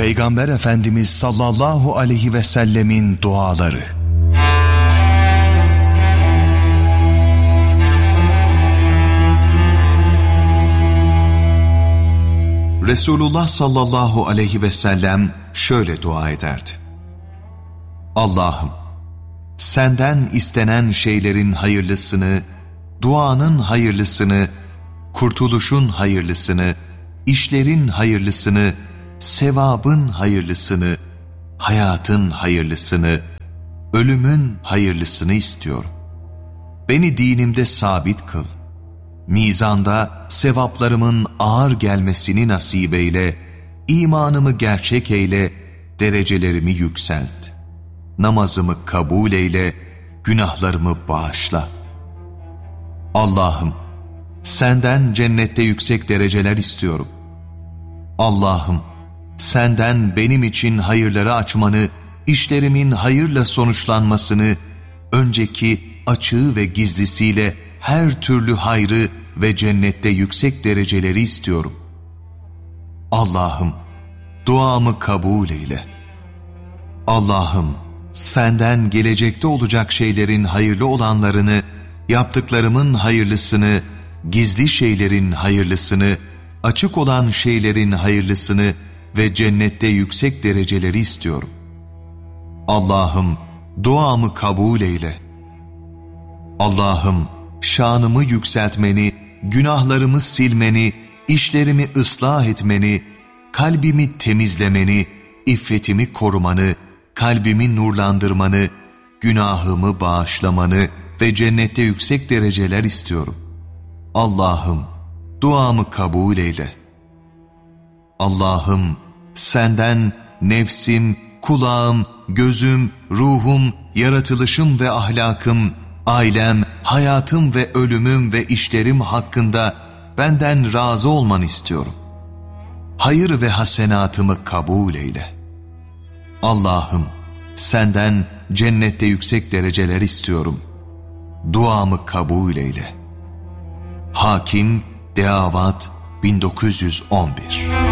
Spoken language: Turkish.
Peygamber Efendimiz sallallahu aleyhi ve sellemin duaları. Resulullah sallallahu aleyhi ve sellem şöyle dua ederdi: Allah'ım, senden istenen şeylerin hayırlısını, duanın hayırlısını, kurtuluşun hayırlısını, işlerin hayırlısını, sevabın hayırlısını, hayatın hayırlısını, ölümün hayırlısını istiyorum. Beni dinimde sabit kıl. Mizanda sevaplarımın ağır gelmesini nasip eyle, imanımı gerçek eyle, derecelerimi yükselt. Namazımı kabul eyle, günahlarımı bağışla. Allah'ım, senden cennette yüksek dereceler istiyorum. Allah'ım, senden benim için hayırları açmanı, işlerimin hayırla sonuçlanmasını, önceki açığı ve gizlisiyle her türlü hayrı ve cennette yüksek dereceleri istiyorum. Allah'ım, duamı kabul eyle. Allah'ım, senden gelecekte olacak şeylerin hayırlı olanlarını, yaptıklarımın hayırlısını, gizli şeylerin hayırlısını, açık olan şeylerin hayırlısını ve cennette yüksek dereceleri istiyorum. Allah'ım, duamı kabul eyle. Allah'ım, şanımı yükseltmeni, günahlarımı silmeni, işlerimi ıslah etmeni, kalbimi temizlemeni, iffetimi korumanı, kalbimi nurlandırmanı, günahımı bağışlamanı ve cennette yüksek dereceler istiyorum. Allah'ım, duamı kabul eyle. Allah'ım, senden nefsim, kulağım, gözüm, ruhum, yaratılışım ve ahlakım, ailem, hayatım ve ölümüm ve işlerim hakkında benden razı olmanı istiyorum. Hayır ve hasenatımı kabul eyle. Allah'ım, senden cennette yüksek dereceler istiyorum. Duamı kabul eyle. Hakim Deavat 1911